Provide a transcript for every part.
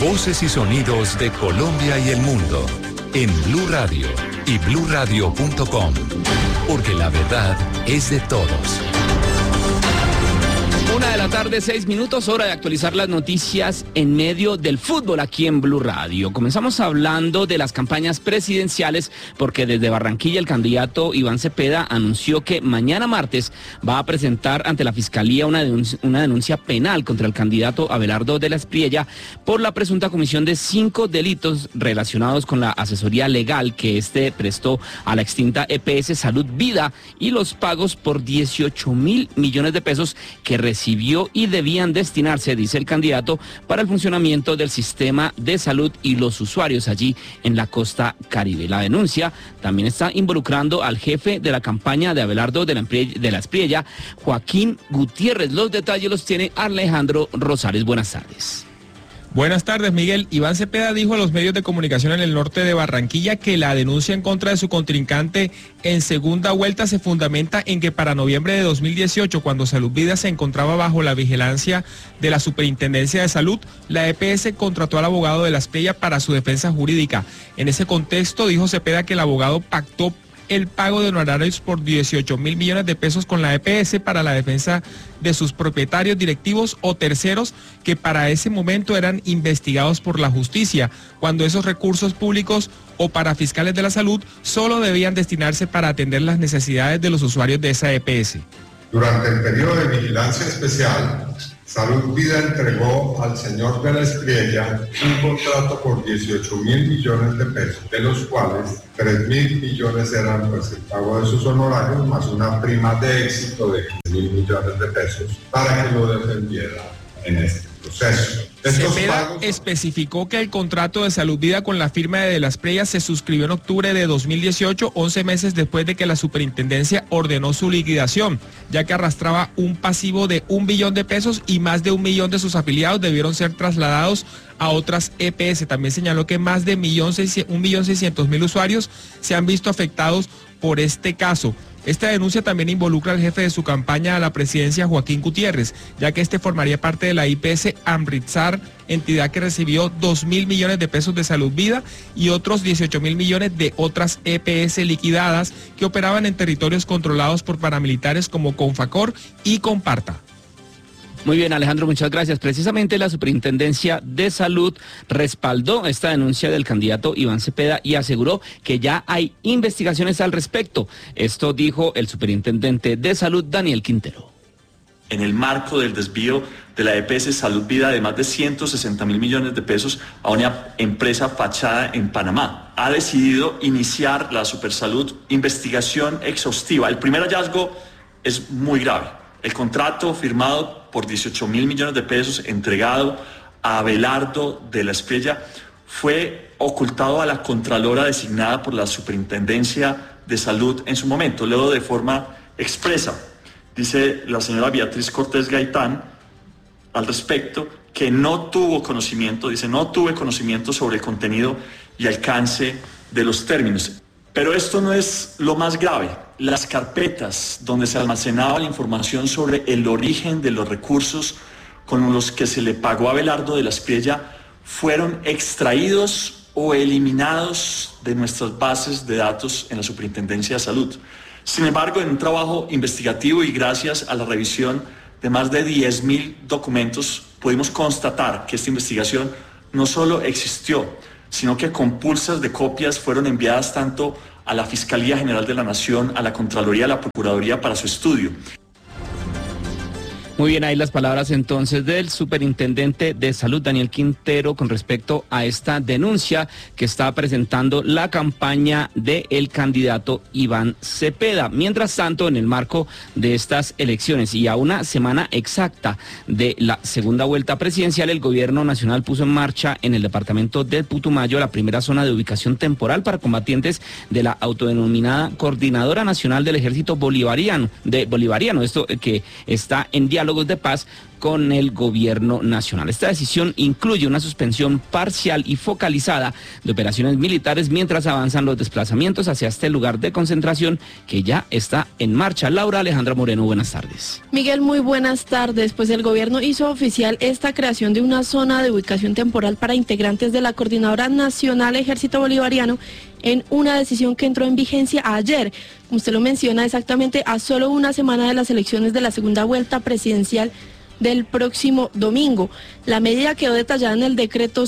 Voces y sonidos de Colombia y el mundo en Blue Radio y bluradio.com, porque la verdad es de todos. 1:06 p.m, hora de actualizar las noticias en medio del fútbol aquí en Blue Radio. Comenzamos hablando de las campañas presidenciales porque desde Barranquilla el candidato Iván Cepeda anunció que mañana martes va a presentar ante la Fiscalía una denuncia penal contra el candidato Abelardo de la Espriella por la presunta comisión de 5 delitos relacionados con la asesoría legal que este prestó a la extinta EPS Salud Vida y los pagos por 18.000 millones de pesos que recibió y debían destinarse, dice el candidato, para el funcionamiento del sistema de salud y los usuarios allí en la costa Caribe. La denuncia también está involucrando al jefe de la campaña de Abelardo de la Espriella, Joaquín Gutiérrez. Los detalles los tiene Alejandro Rosales. Buenas tardes. Buenas tardes, Miguel. Iván Cepeda dijo a los medios de comunicación en el norte de Barranquilla que la denuncia en contra de su contrincante en segunda vuelta se fundamenta en que para noviembre de 2018, cuando Salud Vida se encontraba bajo la vigilancia de la Superintendencia de Salud, la EPS contrató al abogado de la Espriella para su defensa jurídica. En ese contexto, dijo Cepeda que el abogado pactó el pago de honorarios por 18.000 millones de pesos con la EPS para la defensa de sus propietarios, directivos o terceros que para ese momento eran investigados por la justicia, cuando esos recursos públicos o para fiscales de la salud solo debían destinarse para atender las necesidades de los usuarios de esa EPS. Durante el periodo de vigilancia especial, Salud Vida entregó al señor de la Espriella un contrato por 18.000 millones de pesos, de los cuales 3.000 millones eran pues el pago de sus honorarios, más una prima de éxito de 15.000 millones de pesos para que lo defendiera en este proceso. Cepeda especificó que el contrato de Salud Vida con la firma de la Espriella se suscribió en octubre de 2018, 11 meses después de que la superintendencia ordenó su liquidación, ya que arrastraba un pasivo de 1 billón de pesos y más de 1 millón de sus afiliados debieron ser trasladados a otras EPS. También señaló que más de 1.600.000 usuarios se han visto afectados por este caso. Esta denuncia también involucra al jefe de su campaña a la presidencia, Joaquín Gutiérrez, ya que este formaría parte de la IPS Amritsar, entidad que recibió 2.000 millones de pesos de Salud Vida y otros 18.000 millones de otras EPS liquidadas que operaban en territorios controlados por paramilitares como Confacor y Comparta. Muy bien, Alejandro, muchas gracias. Precisamente la Superintendencia de Salud respaldó esta denuncia del candidato Iván Cepeda y aseguró que ya hay investigaciones al respecto. Esto dijo el superintendente de Salud, Daniel Quintero. En el marco del desvío de la EPS Salud Vida de más de 160.000 millones de pesos a una empresa fachada en Panamá, ha decidido iniciar la Supersalud investigación exhaustiva. El primer hallazgo es muy grave. El contrato firmado por 18.000 millones de pesos entregado a Abelardo de la Espriella fue ocultado a la Contralora designada por la Superintendencia de Salud en su momento. Leo de forma expresa. Dice la señora Beatriz Cortés Gaitán al respecto que no tuvo conocimiento, no tuve conocimiento sobre el contenido y alcance de los términos. Pero esto no es lo más grave. Las carpetas donde se almacenaba la información sobre el origen de los recursos con los que se le pagó a Abelardo de la Espriella fueron extraídos o eliminados de nuestras bases de datos en la Superintendencia de Salud. Sin embargo, en un trabajo investigativo y gracias a la revisión de más de 10.000 documentos, pudimos constatar que esta investigación no solo existió, sino que compulsas de copias fueron enviadas tanto a la Fiscalía General de la Nación, a la Contraloría, a la Procuraduría para su estudio. Muy bien, ahí las palabras entonces del superintendente de Salud, Daniel Quintero, con respecto a esta denuncia que está presentando la campaña del candidato Iván Cepeda. Mientras tanto, en el marco de estas elecciones y a una semana exacta de la segunda vuelta presidencial, el gobierno nacional puso en marcha en el departamento de Putumayo la primera zona de ubicación temporal para combatientes de la autodenominada Coordinadora Nacional del Ejército Bolivariano, esto que está en diálogos de paz con el gobierno nacional. Esta decisión incluye una suspensión parcial y focalizada de operaciones militares mientras avanzan los desplazamientos hacia este lugar de concentración que ya está en marcha. Laura Alejandra Moreno, buenas tardes. Miguel, muy buenas tardes. Pues el gobierno hizo oficial esta creación de una zona de ubicación temporal para integrantes de la Coordinadora Nacional Ejército Bolivariano en una decisión que entró en vigencia ayer. Como usted lo menciona, exactamente a solo una semana de las elecciones de la segunda vuelta presidencial del próximo domingo. La medida quedó detallada en el decreto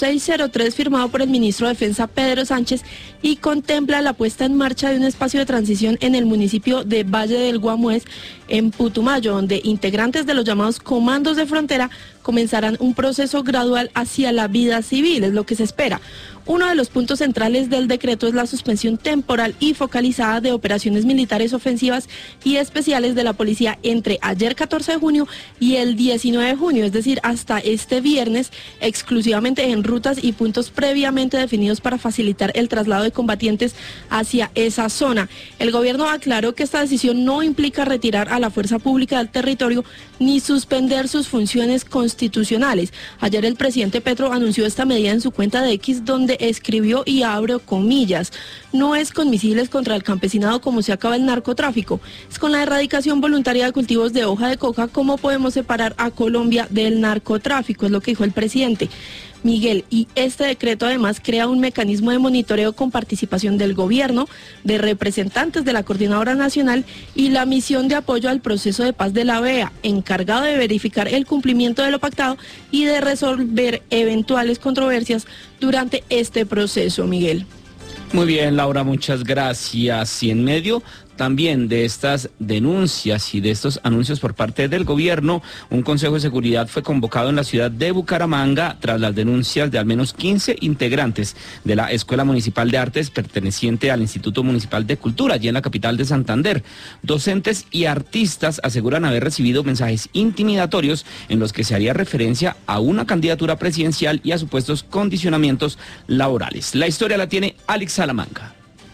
0603 firmado por el ministro de Defensa Pedro Sánchez y contempla la puesta en marcha de un espacio de transición en el municipio de Valle del Guamués, en Putumayo, donde integrantes de los llamados comandos de frontera comenzarán un proceso gradual hacia la vida civil, es lo que se espera. Uno de los puntos centrales del decreto es la suspensión temporal y focalizada de operaciones militares ofensivas y especiales de la policía entre ayer 14 de junio y el 19 de junio, es decir, hasta este viernes, exclusivamente en rutas y puntos previamente definidos para facilitar el traslado de combatientes hacia esa zona. El gobierno aclaró que esta decisión no implica retirar a la fuerza pública del territorio ni suspender sus funciones constitucionales. Ayer el presidente Petro anunció esta medida en su cuenta de X, donde escribió, y abro comillas: no es con misiles contra el campesinado como se acaba el narcotráfico, es con la erradicación voluntaria de cultivos de hoja de coca como podemos separar a Colombia del narcotráfico, es lo que dijo el presidente. Miguel, y este decreto además crea un mecanismo de monitoreo con participación del gobierno, de representantes de la Coordinadora Nacional y la misión de apoyo al proceso de paz de la OEA, encargado de verificar el cumplimiento de lo pactado y de resolver eventuales controversias durante este proceso, Miguel. Muy bien, Laura, muchas gracias. Y en medio también de estas denuncias y de estos anuncios por parte del gobierno, un Consejo de Seguridad fue convocado en la ciudad de Bucaramanga tras las denuncias de al menos 15 integrantes de la Escuela Municipal de Artes perteneciente al Instituto Municipal de Cultura, allí en la capital de Santander. Docentes y artistas aseguran haber recibido mensajes intimidatorios en los que se haría referencia a una candidatura presidencial y a supuestos condicionamientos laborales. La historia la tiene Alex Salamanca.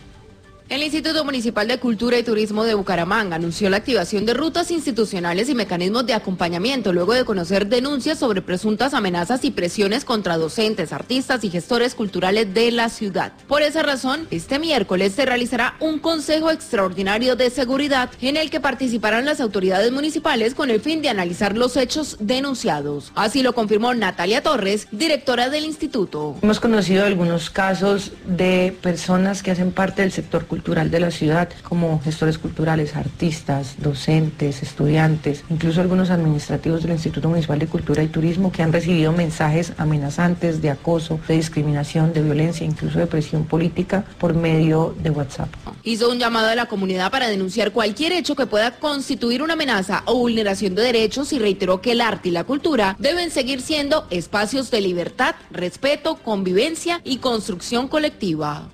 El Instituto Municipal de Cultura y Turismo de Bucaramanga anunció la activación de rutas institucionales y mecanismos de acompañamiento luego de conocer denuncias sobre presuntas amenazas y presiones contra docentes, artistas y gestores culturales de la ciudad. Por esa razón, este miércoles se realizará un Consejo Extraordinario de Seguridad en el que participarán las autoridades municipales con el fin de analizar los hechos denunciados. Así lo confirmó Natalia Torres, directora del instituto. Hemos conocido algunos casos de personas que hacen parte del sector cultural de la ciudad, como gestores culturales, artistas, docentes, estudiantes, incluso algunos administrativos del Instituto Municipal de Cultura y Turismo, que han recibido mensajes amenazantes de acoso, de discriminación, de violencia, incluso de presión política por medio de WhatsApp. Hizo un llamado a la comunidad para denunciar cualquier hecho que pueda constituir una amenaza o vulneración de derechos y reiteró que el arte y la cultura deben seguir siendo espacios de libertad, respeto, convivencia y construcción colectiva.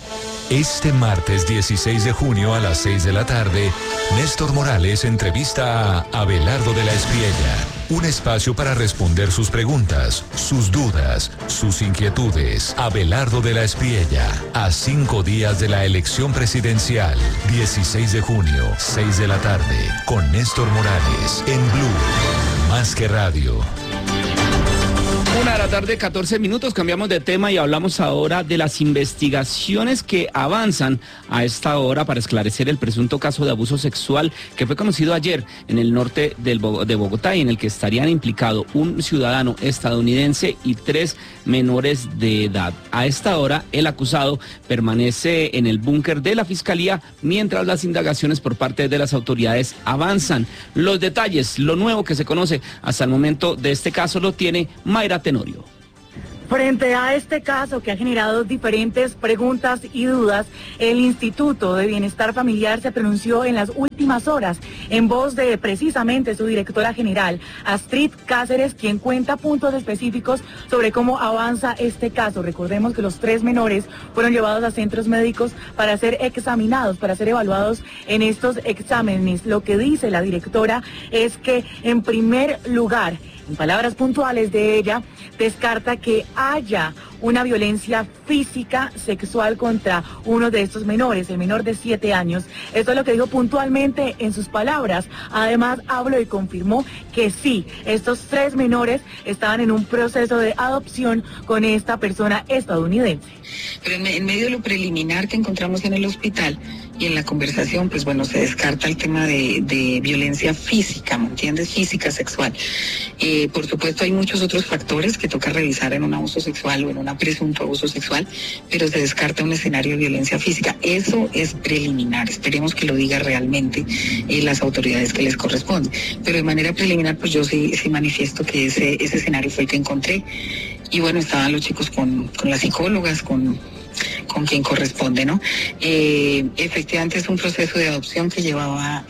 Este martes 16 de junio a las 6 de la tarde, Néstor Morales entrevista a Abelardo de la Espriella. Un espacio para responder sus preguntas, sus dudas, sus inquietudes. Abelardo de la Espriella, a 5 días de la elección presidencial. 16 de junio, 6 de la tarde, con Néstor Morales, en Blue, más que radio. 1 de la tarde, 14 minutos, cambiamos de tema y hablamos ahora de las investigaciones que avanzan a esta hora para esclarecer el presunto caso de abuso sexual que fue conocido ayer en el norte de Bogotá y en el que estarían implicados un ciudadano estadounidense y 3 menores de edad. A esta hora, el acusado permanece en el búnker de la Fiscalía mientras las indagaciones por parte de las autoridades avanzan. Los detalles, lo nuevo que se conoce hasta el momento de este caso lo tiene Mayra Tenorio. Frente a este caso que ha generado diferentes preguntas y dudas, el Instituto de Bienestar Familiar se pronunció en las últimas horas en voz de precisamente su directora general, Astrid Cáceres, quien cuenta puntos específicos sobre cómo avanza este caso. Recordemos que los 3 menores fueron llevados a centros médicos para ser examinados, para ser evaluados en estos exámenes. Lo que dice la directora es que, en primer lugar, en palabras puntuales de ella, descarta que haya una violencia física sexual contra uno de estos menores, el menor de 7 años. Esto es lo que dijo puntualmente en sus palabras. Además, habló y confirmó que sí, estos 3 menores estaban en un proceso de adopción con esta persona estadounidense. Pero en medio de lo preliminar que encontramos en el hospital y en la conversación, pues bueno, se descarta el tema de violencia física, ¿me entiendes? Física, sexual. Por supuesto, hay muchos otros factores que toca revisar en un abuso sexual o en un presunto abuso sexual, pero se descarta un escenario de violencia física. Eso es preliminar, esperemos que lo diga realmente las autoridades que les corresponden. Pero de manera preliminar, pues yo sí manifiesto que ese escenario fue el que encontré. Y bueno, estaban los chicos con las psicólogas, con quien corresponde, ¿no? Efectivamente es un proceso de adopción que lleva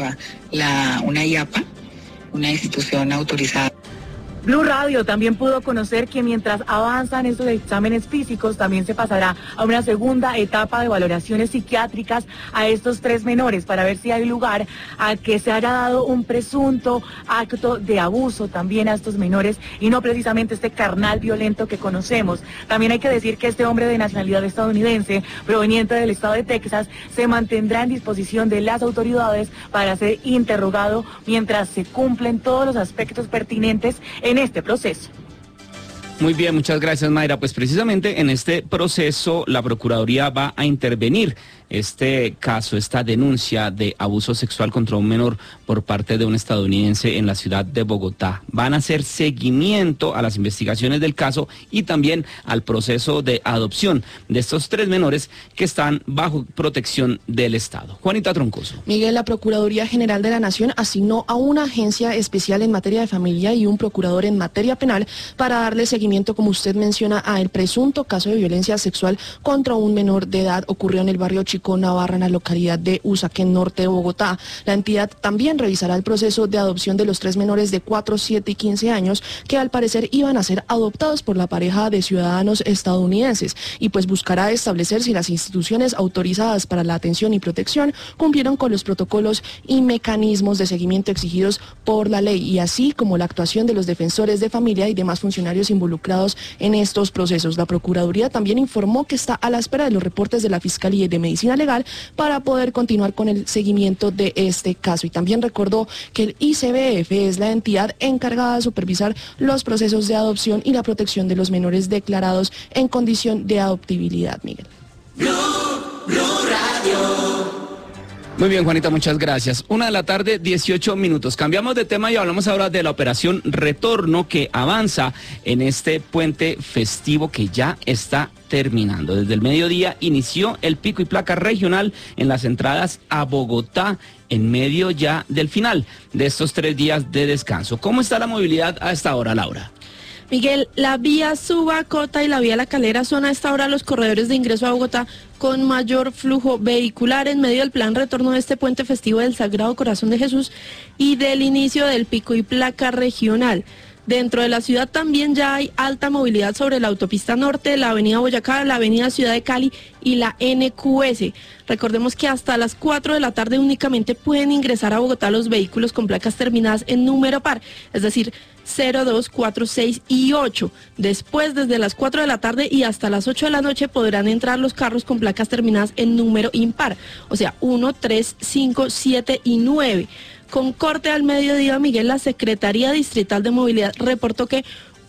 una IAPA, una institución autorizada. Blue Radio también pudo conocer que mientras avanzan estos exámenes físicos, también se pasará a una segunda etapa de valoraciones psiquiátricas a estos 3 menores para ver si hay lugar a que se haya dado un presunto acto de abuso también a estos menores y no precisamente este carnal violento que conocemos. También hay que decir que este hombre de nacionalidad estadounidense, proveniente del estado de Texas, se mantendrá en disposición de las autoridades para ser interrogado mientras se cumplen todos los aspectos pertinentes en este proceso. Muy bien, muchas gracias, Mayra. Pues precisamente en este proceso la Procuraduría va a intervenir este caso, esta denuncia de abuso sexual contra un menor por parte de un estadounidense en la ciudad de Bogotá. Van a hacer seguimiento a las investigaciones del caso y también al proceso de adopción de estos 3 menores que están bajo protección del Estado. Juanita Troncoso. Miguel, la Procuraduría General de la Nación asignó a una agencia especial en materia de familia y un procurador en materia penal para darle seguimiento, como usted menciona, a el presunto caso de violencia sexual contra un menor de edad. Ocurrió en el barrio Chico Navarra, en la localidad de Usaquén, norte de Bogotá. La entidad también revisará el proceso de adopción de los 3 menores de 4, 7 y 15 años que al parecer iban a ser adoptados por la pareja de ciudadanos estadounidenses y pues buscará establecer si las instituciones autorizadas para la atención y protección cumplieron con los protocolos y mecanismos de seguimiento exigidos por la ley, y así como la actuación de los defensores de familia y demás funcionarios involucrados en estos procesos. La Procuraduría también informó que está a la espera de los reportes de la Fiscalía y de Medicina Legal para poder continuar con el seguimiento de este caso, y también recordó que el ICBF es la entidad encargada de supervisar los procesos de adopción y la protección de los menores declarados en condición de adoptibilidad. Miguel. Blue Radio. Muy bien, Juanita, muchas gracias. 1:18 p.m. Cambiamos de tema y hablamos ahora de la operación Retorno, que avanza en este puente festivo que ya está terminando. Desde el mediodía inició el pico y placa regional en las entradas a Bogotá, en medio ya del final de estos 3 días de descanso. ¿Cómo está la movilidad a esta hora, Laura? Miguel, la vía Suba, Cota y la vía La Calera son a esta hora los corredores de ingreso a Bogotá con mayor flujo vehicular en medio del plan retorno de este puente festivo del Sagrado Corazón de Jesús y del inicio del pico y placa regional. Dentro de la ciudad también ya hay alta movilidad sobre la autopista norte, la avenida Boyacá, la avenida Ciudad de Cali y la NQS. Recordemos que hasta las 4 de la tarde únicamente pueden ingresar a Bogotá los vehículos con placas terminadas en número par, es decir, 0, 2, 4, 6 y 8. Después, desde las 4 de la tarde y hasta las 8 de la noche podrán entrar los carros con placas terminadas en número impar, o sea, 1, 3, 5, 7 y 9. Con corte al mediodía, Miguel, la Secretaría Distrital de Movilidad reportó que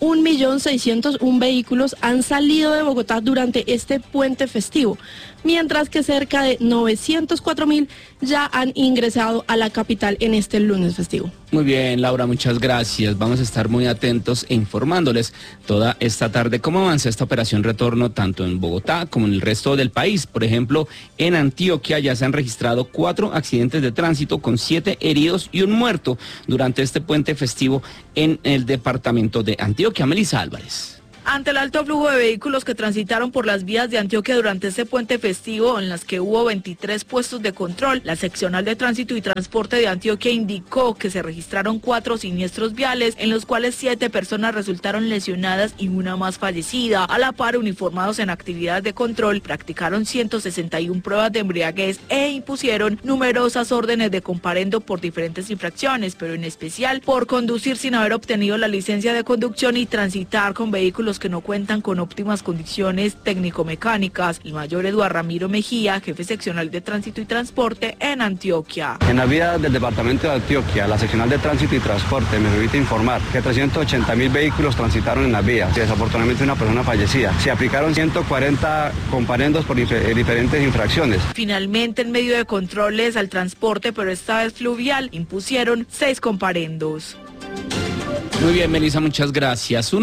1.601.000 vehículos han salido de Bogotá durante este puente festivo, mientras que cerca de 904.000 ya han ingresado a la capital en este lunes festivo. Muy bien, Laura, muchas gracias. Vamos a estar muy atentos e informándoles toda esta tarde cómo avanza esta operación retorno tanto en Bogotá como en el resto del país. Por ejemplo, en Antioquia ya se han registrado 4 accidentes de tránsito con 7 heridos y 1 muerto durante este puente festivo en el departamento de Antioquia. Melissa Álvarez. Ante el alto flujo de vehículos que transitaron por las vías de Antioquia durante este puente festivo, en las que hubo 23 puestos de control, la seccional de tránsito y transporte de Antioquia indicó que se registraron 4 siniestros viales, en los cuales 7 personas resultaron lesionadas y 1 más fallecida. A la par, uniformados en actividades de control, practicaron 161 pruebas de embriaguez e impusieron numerosas órdenes de comparendo por diferentes infracciones, pero en especial por conducir sin haber obtenido la licencia de conducción y transitar con vehículos vehículos que no cuentan con óptimas condiciones técnico-mecánicas. El mayor Eduardo Ramiro Mejía, jefe seccional de Tránsito y Transporte en Antioquia. En la vía del departamento de Antioquia, la seccional de Tránsito y Transporte me permite informar que 380.000 vehículos transitaron en las vías. Desafortunadamente una persona fallecida. Se aplicaron 140 comparendos por diferentes infracciones. Finalmente, en medio de controles al transporte, pero esta vez fluvial, impusieron 6 comparendos. Muy bien, Melissa, muchas gracias.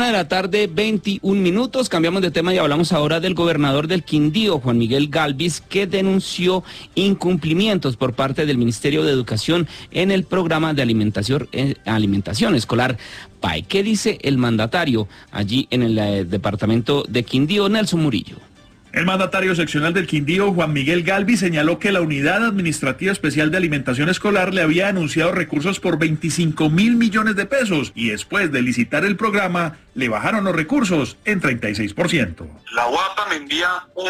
1:21 p.m. Cambiamos de tema y hablamos ahora del gobernador del Quindío, Juan Miguel Galvis, que denunció incumplimientos por parte del Ministerio de Educación en el programa de alimentación escolar PAE. ¿Qué dice el mandatario allí en el departamento de Quindío, Nelson Murillo? El mandatario seccional del Quindío, Juan Miguel Galvis, señaló que la Unidad Administrativa Especial de Alimentación Escolar le había anunciado recursos por 25.000 millones de pesos y después de licitar el programa le bajaron los recursos en 36%. La UAPA me envía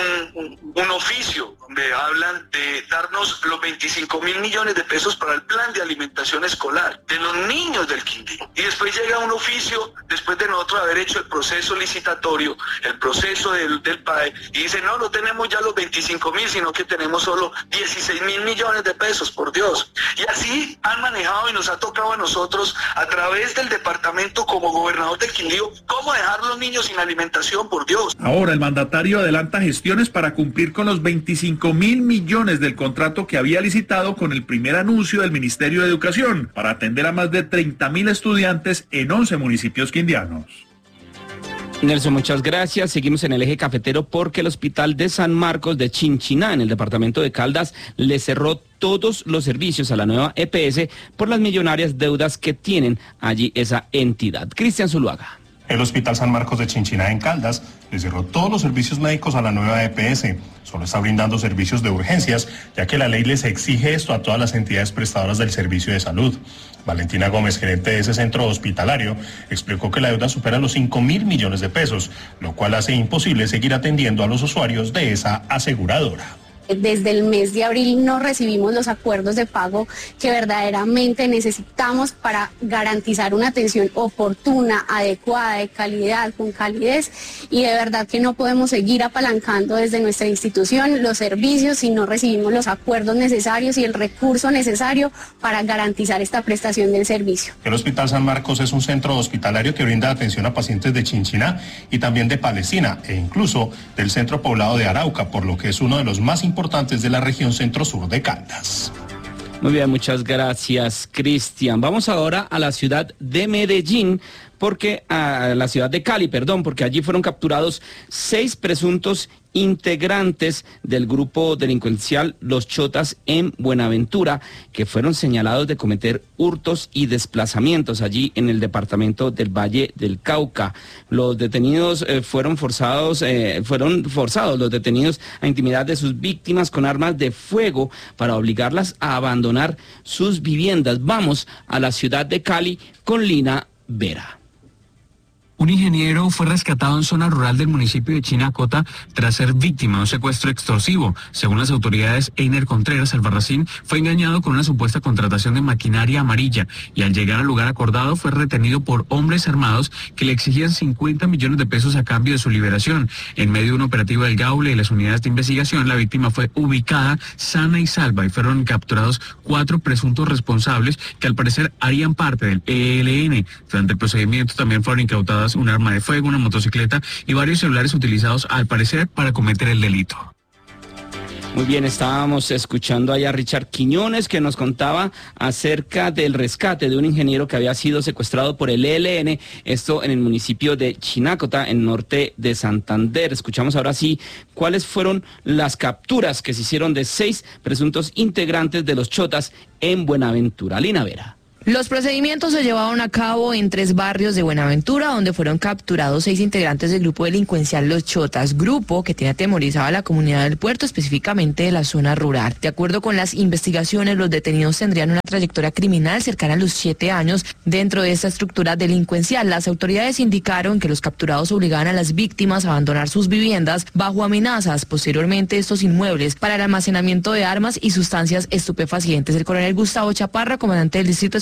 un oficio donde hablan de darnos los 25.000 millones de pesos para el plan de alimentación escolar de los niños del Quindío. Y después llega un oficio, después de nosotros haber hecho el proceso licitatorio, el proceso del PAE, y dice, no tenemos ya los 25.000, sino que tenemos solo 16.000 millones de pesos, por Dios. Y así han manejado y nos ha tocado a nosotros, a través del departamento como gobernador del Quindío, cómo dejar a los niños sin alimentación, por Dios. Ahora el mandatario adelanta gestiones para cumplir con los 25.000 millones del contrato que había licitado con el primer anuncio del Ministerio de Educación para atender a más de 30.000 estudiantes en 11 municipios quindianos. Nelson, muchas gracias. Seguimos en el eje cafetero porque el hospital de San Marcos de Chinchiná, en el departamento de Caldas, le cerró todos los servicios a la nueva EPS por las millonarias deudas que tienen allí esa entidad. Cristian Zuluaga. El Hospital San Marcos de Chinchiná en Caldas le cerró todos los servicios médicos a la nueva EPS. Solo está brindando servicios de urgencias, ya que la ley les exige esto a todas las entidades prestadoras del servicio de salud. Valentina Gómez, gerente de ese centro hospitalario, explicó que la deuda supera los 5.000 millones de pesos, lo cual hace imposible seguir atendiendo a los usuarios de esa aseguradora. Desde el mes de abril no recibimos los acuerdos de pago que verdaderamente necesitamos para garantizar una atención oportuna, adecuada, de calidad, con calidez, y de verdad que no podemos seguir apalancando desde nuestra institución los servicios si no recibimos los acuerdos necesarios y el recurso necesario para garantizar esta prestación del servicio. El Hospital San Marcos es un centro hospitalario que brinda atención a pacientes de Chinchiná y también de Palestina e incluso del centro poblado de Arauca, por lo que es uno de los más importantes de la región centro-sur de Caldas. Muy bien, muchas gracias, Cristian. Vamos ahora a la ciudad de Medellín, a la ciudad de Cali, porque allí fueron capturados 6 presuntos integrantes del grupo delincuencial Los Chotas en Buenaventura, que fueron señalados de cometer hurtos y desplazamientos allí en el departamento del Valle del Cauca. Los detenidos fueron forzados los detenidos a intimidar de sus víctimas con armas de fuego para obligarlas a abandonar sus viviendas. Vamos a la ciudad de Cali con Lina Vera. Un ingeniero fue rescatado en zona rural del municipio de Chinacota tras ser víctima de un secuestro extorsivo. Según las autoridades, Einer Contreras Albarracín fue engañado con una supuesta contratación de maquinaria amarilla y al llegar al lugar acordado fue retenido por hombres armados que le exigían 50 millones de pesos a cambio de su liberación. En medio de un operativo del Gaule y las unidades de investigación, la víctima fue ubicada sana y salva y fueron capturados 4 presuntos responsables que al parecer harían parte del ELN. Durante el procedimiento también fueron incautadas un arma de fuego, una motocicleta y varios celulares utilizados al parecer para cometer el delito. Muy bien, estábamos escuchando allá a Richard Quiñones, que nos contaba acerca del rescate de un ingeniero que había sido secuestrado por el ELN, esto en el municipio de Chinacota, en norte de Santander. Escuchamos ahora sí cuáles fueron las capturas que se hicieron de 6 presuntos integrantes de Los Chotas en Buenaventura. Lina Vera. Los procedimientos se llevaron a cabo en 3 barrios de Buenaventura, donde fueron capturados 6 integrantes del grupo delincuencial Los Chotas, grupo que tiene atemorizada a la comunidad del puerto, específicamente de la zona rural. De acuerdo con las investigaciones, los detenidos tendrían una trayectoria criminal cercana a los 7 años dentro de esta estructura delincuencial. Las autoridades indicaron que los capturados obligaban a las víctimas a abandonar sus viviendas bajo amenazas. Posteriormente, estos inmuebles para el almacenamiento de armas y sustancias estupefacientes. El coronel Gustavo Chaparra, comandante del Distrito Especial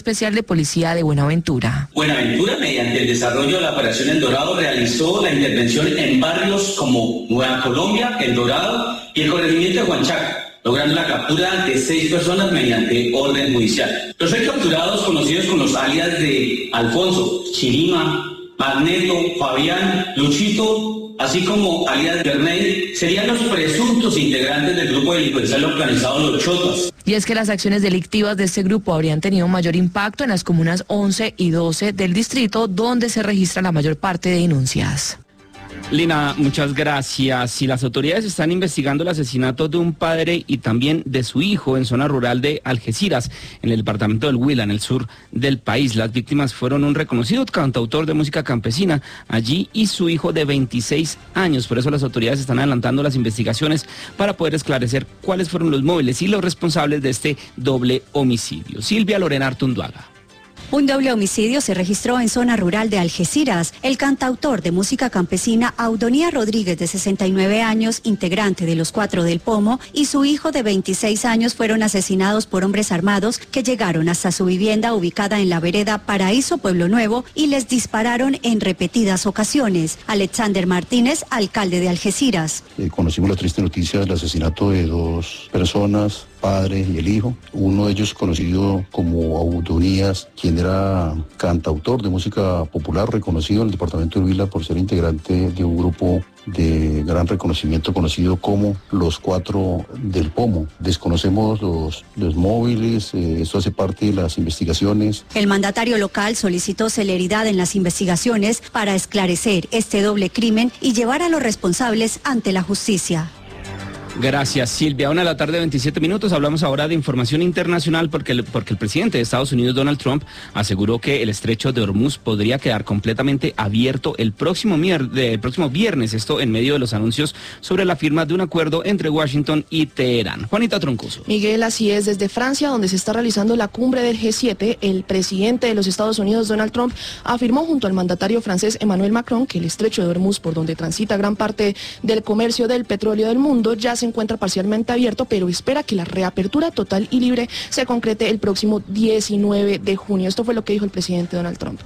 Especial de Policía de Buenaventura. Buenaventura, mediante el desarrollo de la operación El Dorado, realizó la intervención en barrios como Nueva Colombia, El Dorado y el corregimiento de Huanchaca, logrando la captura de 6 personas mediante orden judicial. Los 6 capturados, conocidos con los alias de Alfonso, Chirima, Magneto, Fabián, Luchito, así como alias Bernay, serían los presuntos integrantes del grupo delincuencial organizado Los Chotas. Y es que las acciones delictivas de este grupo habrían tenido mayor impacto en las comunas 11 y 12 del distrito, donde se registra la mayor parte de denuncias. Lina, muchas gracias. Y las autoridades están investigando el asesinato de un padre y también de su hijo en zona rural de Algeciras, en el departamento del Huila, en el sur del país. Las víctimas fueron un reconocido cantautor de música campesina allí y su hijo de 26 años. Por eso las autoridades están adelantando las investigaciones para poder esclarecer cuáles fueron los móviles y los responsables de este doble homicidio. Silvia Lorena Artunduaga. Un doble homicidio se registró en zona rural de Algeciras. El cantautor de música campesina Audonía Rodríguez, de 69 años, integrante de Los Cuatro del Pomo, y su hijo de 26 años fueron asesinados por hombres armados que llegaron hasta su vivienda ubicada en la vereda Paraíso Pueblo Nuevo y les dispararon en repetidas ocasiones. Alexander Martínez, alcalde de Algeciras. Conocimos la triste noticia del asesinato de 2 personas, padre y el hijo. Uno de ellos conocido como Audonías, quien era cantautor de música popular, reconocido en el departamento de Huila por ser integrante de un grupo de gran reconocimiento conocido como Los Cuatro del Pomo. Desconocemos los móviles, esto hace parte de las investigaciones. El mandatario local solicitó celeridad en las investigaciones para esclarecer este doble crimen y llevar a los responsables ante la justicia. Gracias, Silvia. 1:27 p.m. Hablamos ahora de información internacional porque el presidente de Estados Unidos, Donald Trump, aseguró que el estrecho de Hormuz podría quedar completamente abierto el próximo viernes, esto en medio de los anuncios sobre la firma de un acuerdo entre Washington y Teherán. Juanita Troncoso. Miguel, así es. Desde Francia, donde se está realizando la cumbre del G7, el presidente de los Estados Unidos, Donald Trump, afirmó junto al mandatario francés Emmanuel Macron que el estrecho de Hormuz, por donde transita gran parte del comercio del petróleo del mundo, ya se encuentra parcialmente abierto, pero espera que la reapertura total y libre se concrete el próximo 19 de junio. Esto fue lo que dijo el presidente Donald Trump.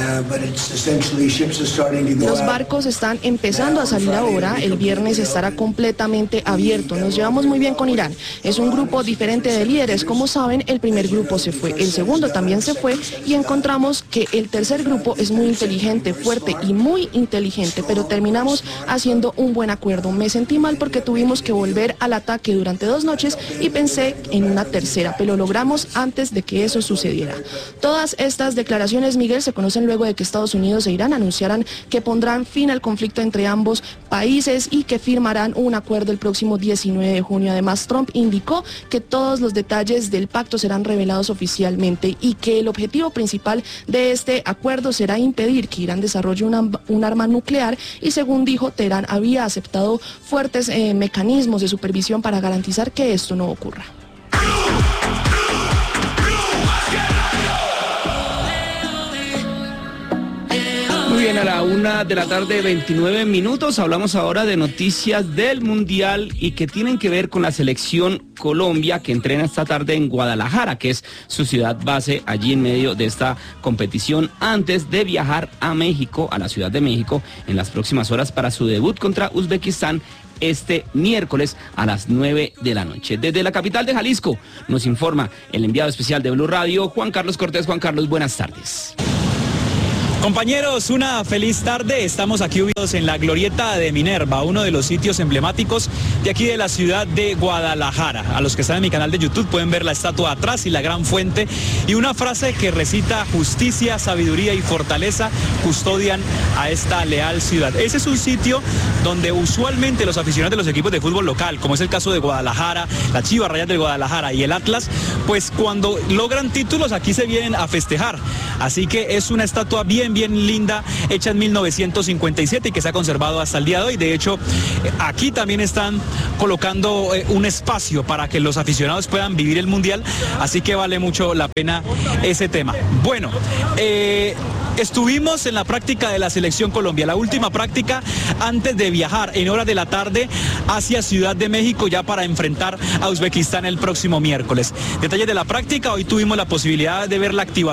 Los barcos están empezando a salir ahora, el viernes estará completamente abierto. Nos llevamos muy bien con Irán, es un grupo diferente de líderes, como saben, el primer grupo se fue, el segundo también se fue y encontramos que el tercer grupo es muy inteligente, fuerte y muy inteligente, pero terminamos haciendo un buen acuerdo. Me sentí mal porque tuvimos que volver al ataque durante 2 noches y pensé en una tercera, pero lo logramos antes de que eso sucediera. Todas estas declaraciones, Miguel, se conocen luego de que Estados Unidos e Irán anunciaran que pondrán fin al conflicto entre ambos países y que firmarán un acuerdo el próximo 19 de junio. Además, Trump indicó que todos los detalles del pacto serán revelados oficialmente y que el objetivo principal de este acuerdo será impedir que Irán desarrolle un arma nuclear y, según dijo, Teherán había aceptado fuertes mecanismos de supervisión para garantizar que esto no ocurra. Muy bien, a la 1:29 p.m. hablamos ahora de noticias del Mundial y que tienen que ver con la selección Colombia, que entrena esta tarde en Guadalajara, que es su ciudad base allí en medio de esta competición, antes de viajar a México, a la Ciudad de México, en las próximas horas para su debut contra Uzbekistán este miércoles a las 9 de la noche. Desde la capital de Jalisco nos informa el enviado especial de Blue Radio, Juan Carlos Cortés. Juan Carlos, buenas tardes. Compañeros, una feliz tarde. Estamos aquí ubicados en la Glorieta de Minerva, uno de los sitios emblemáticos de aquí de la ciudad de Guadalajara. A los que están en mi canal de YouTube pueden ver la estatua atrás y la gran fuente y una frase que recita: justicia, sabiduría y fortaleza custodian a esta leal ciudad. Ese es un sitio donde usualmente los aficionados de los equipos de fútbol local, como es el caso de Guadalajara, la Chivas Rayadas del Guadalajara y el Atlas, pues cuando logran títulos aquí se vienen a festejar. Así que es una estatua bien linda, hecha en 1957 y que se ha conservado hasta el día de hoy. De hecho, aquí también están colocando un espacio para que los aficionados puedan vivir el Mundial, así que vale mucho la pena ese tema. Bueno, estuvimos en la práctica de la Selección Colombia, la última práctica antes de viajar en horas de la tarde hacia Ciudad de México, ya para enfrentar a Uzbekistán el próximo miércoles. Detalles de la práctica: hoy tuvimos la posibilidad de ver la activación